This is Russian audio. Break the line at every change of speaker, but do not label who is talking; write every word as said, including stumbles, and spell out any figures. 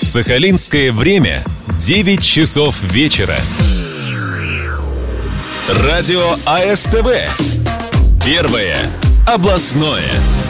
Сахалинское время девять часов вечера. Радио АСТВ. Первое областное.